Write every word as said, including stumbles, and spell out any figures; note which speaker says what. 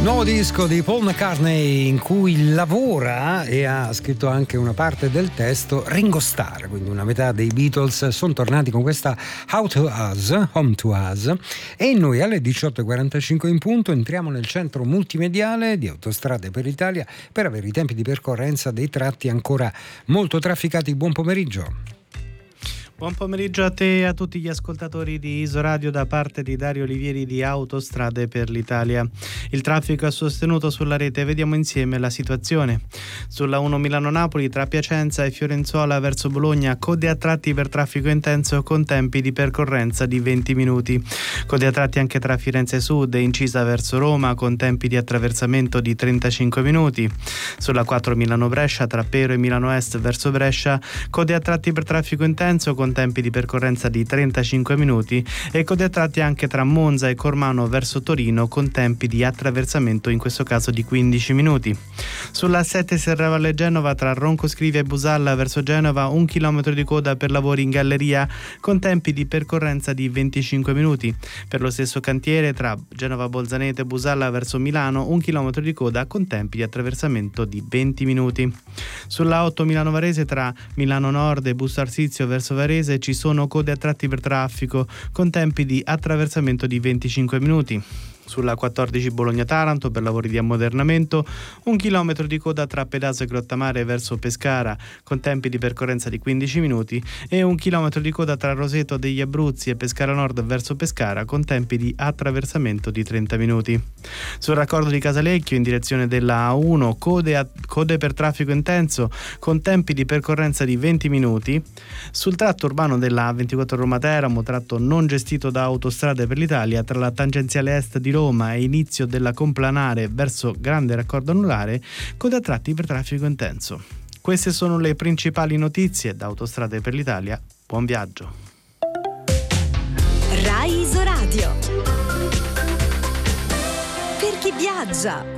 Speaker 1: Nuovo disco di Paul McCartney in cui lavora e ha scritto anche una parte del testo Ringo Starr, quindi una metà dei Beatles sono tornati con questa How to Us, Home to Us, e noi alle diciotto e quarantacinque in punto entriamo nel centro multimediale di Autostrade per l'Italia per avere i tempi di percorrenza dei tratti ancora molto trafficati. Buon pomeriggio.
Speaker 2: Buon pomeriggio a te e a tutti gli ascoltatori di Isoradio da parte di Dario Olivieri di Autostrade per l'Italia. Il traffico è sostenuto sulla rete, vediamo insieme la situazione. Sulla uno Milano-Napoli tra Piacenza e Fiorenzuola verso Bologna, code a tratti per traffico intenso con tempi di percorrenza di venti minuti. Code a tratti anche tra Firenze Sud e Incisa verso Roma con tempi di attraversamento di trentacinque minuti. Sulla quattro Milano-Brescia tra Pero e Milano Est verso Brescia, code a tratti per traffico intenso con tempi di percorrenza di trentacinque minuti e code a tratti anche tra Monza e Cormano verso Torino con tempi di attraversamento in questo caso di quindici minuti. Sulla sette Serravalle Genova tra Roncoscrivia e Busalla verso Genova un chilometro di coda per lavori in galleria con tempi di percorrenza di venticinque minuti. Per lo stesso cantiere tra Genova Bolzanete e Busalla verso Milano un chilometro di coda con tempi di attraversamento di venti minuti. Sulla otto Milano Varese tra Milano Nord e Busto Arsizio verso Varese ci sono code a tratti per traffico con tempi di attraversamento di venticinque minuti. Sulla quattordici Bologna-Taranto per lavori di ammodernamento un chilometro di coda tra Pedazzo e Grottamare verso Pescara con tempi di percorrenza di quindici minuti e un chilometro di coda tra Roseto degli Abruzzi e Pescara Nord verso Pescara con tempi di attraversamento di trenta minuti. Sul raccordo di Casalecchio in direzione della A uno code, a, code per traffico intenso con tempi di percorrenza di venti minuti. Sul tratto urbano della A ventiquattro Roma-Teramo, tratto non gestito da Autostrade per l'Italia, tra la tangenziale est di Roma e inizio della complanare verso Grande Raccordo Anulare, code a tratti per traffico intenso. Queste sono le principali notizie da Autostrade per l'Italia. Buon viaggio.
Speaker 3: Rai Isoradio. Per chi viaggia.